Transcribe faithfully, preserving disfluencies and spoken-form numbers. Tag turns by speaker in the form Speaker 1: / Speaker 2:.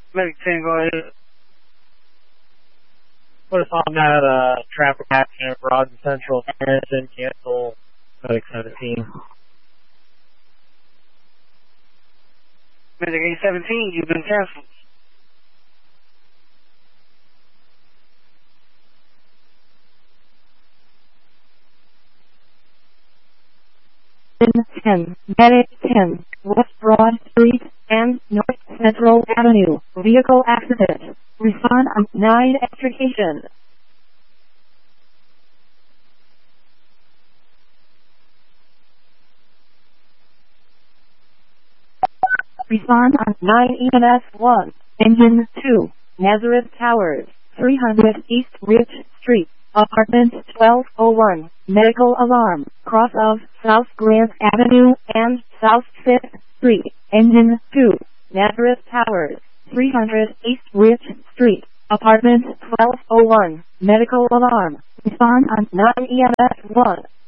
Speaker 1: Medic ten, go ahead. Put us on that uh, traffic accident, Broad and Central, Harrison, cancel, Medic seventeen. Medic A seventeen, you've been canceled.
Speaker 2: ten, Medic ten, West Broad Street and North Central Avenue, vehicle accident. Respond on nine extrication. Respond on nine E M S one, Engine two, Nazareth Towers, three hundred East Ridge Street, Apartment twelve oh one, medical alarm, cross of South Grant Avenue and South fifth Street, Engine two, Nazareth Towers, three hundred East Ridge Street, Apartment twelve oh one, medical alarm. Respond on nine E M S one.